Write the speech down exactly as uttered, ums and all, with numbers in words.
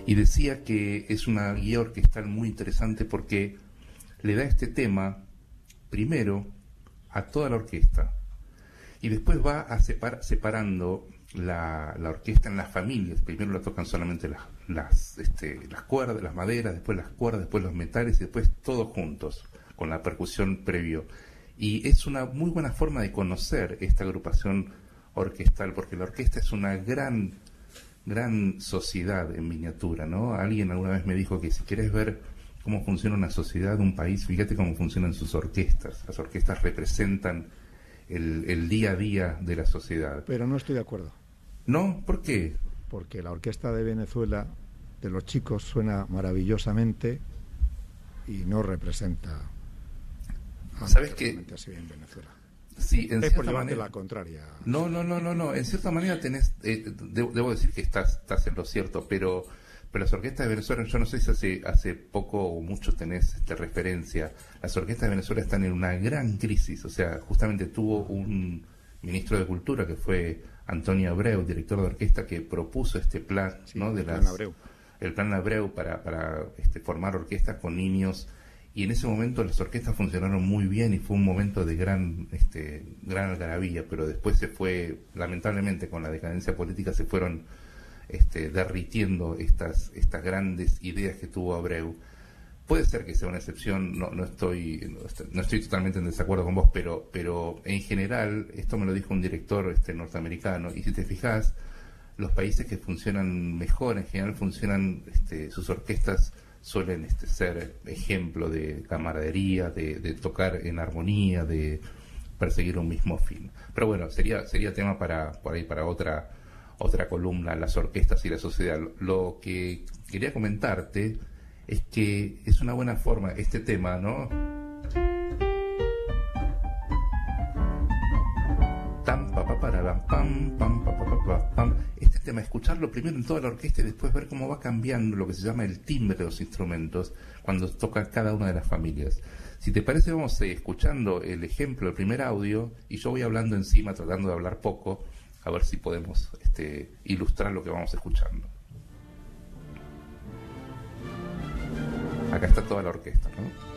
y decía que es una guía orquestal muy interesante porque le da este tema primero a toda la orquesta y después va a separ, separando la, la orquesta en las familias. Primero la tocan solamente las, las, este, las cuerdas, las maderas, después las cuerdas, después los metales y después todos juntos, con la percusión previo. Y es una muy buena forma de conocer esta agrupación orquestal, porque la orquesta es una gran, gran sociedad en miniatura, ¿no? Alguien alguna vez me dijo que si quieres ver cómo funciona una sociedad, un país, fíjate cómo funcionan sus orquestas. Las orquestas representan el, el día a día de la sociedad. Pero no estoy de acuerdo. ¿No? ¿Por qué? Porque la orquesta de Venezuela, de los chicos, suena maravillosamente y no representa... ¿Sabes qué? Así en Venezuela. Sí, en es por cierta llevarte manera, la contraria. No, no, no, no, no. En cierta manera tenés, eh, debo, debo decir que estás, estás en lo cierto, pero, pero las orquestas de Venezuela, yo no sé si hace, hace poco o mucho tenés este, referencia. Las orquestas de Venezuela están en una gran crisis. O sea, justamente tuvo un ministro de Cultura que fue Antonio Abreu, director de orquesta, que propuso este plan, sí, ¿no? De el las, plan Abreu. El plan Abreu para, para este, formar orquestas con niños. Y en ese momento las orquestas funcionaron muy bien y fue un momento de gran este, gran algarabía, pero después se fue, lamentablemente con la decadencia política, se fueron este, derritiendo estas estas grandes ideas que tuvo Abreu. Puede ser que sea una excepción, no, no estoy no estoy totalmente en desacuerdo con vos, pero pero en general, esto me lo dijo un director este, norteamericano, y si te fijas, los países que funcionan mejor, en general funcionan este, sus orquestas suelen este, ser ejemplo de camaradería, de, de tocar en armonía, de perseguir un mismo fin. Pero bueno, sería sería tema para por ahí para otra otra columna, las orquestas y la sociedad. Lo que quería comentarte es que es una buena forma este tema, ¿no? Tam, pa, pa, para, pam, pam, pa, pa, pa, pa, pam. Este tema, escucharlo primero en toda la orquesta y después ver cómo va cambiando lo que se llama el timbre de los instrumentos cuando toca cada una de las familias. Si te parece, vamos a ir escuchando el ejemplo, el primer audio, y yo voy hablando encima, tratando de hablar poco, a ver si podemos este, ilustrar lo que vamos escuchando. Acá está toda la orquesta, ¿no?